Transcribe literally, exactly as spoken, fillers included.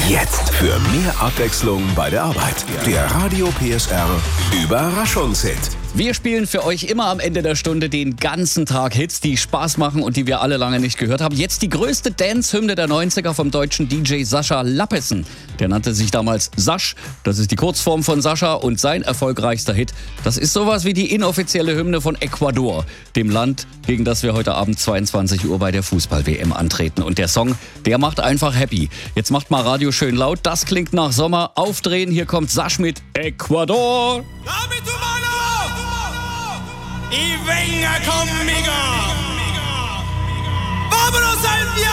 Jetzt für mehr Abwechslung bei der Arbeit. Der Radio P S R Überraschungshit. Wir spielen für euch immer am Ende der Stunde den ganzen Tag Hits, die Spaß machen und die wir alle lange nicht gehört haben. Jetzt die größte Dance-Hymne der neunziger vom deutschen D J Sascha Lappesen. Der nannte sich damals Sasch, das ist die Kurzform von Sascha, und sein erfolgreichster Hit, das ist sowas wie die inoffizielle Hymne von Ecuador, dem Land, gegen das wir heute Abend zweiundzwanzig Uhr bei der Fußball-W M antreten. Und der Song, der macht einfach happy. Jetzt macht mal Radio schön laut, das klingt nach Sommer. Aufdrehen, hier kommt Sasch mit Ecuador. Y venga conmigo. ¡Vámonos a